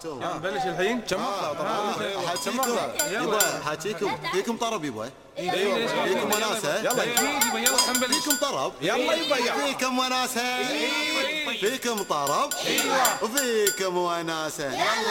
نبلش الحين. كم مقطع طبعا؟ يبا حاجيكم فيكم طرب يبا. ايوه فيكم وناسه. يلا يلا نبلش. فيكم طرب. يلا يبا فيكم وناسه. فيكم طرب. وفيكم وناسه.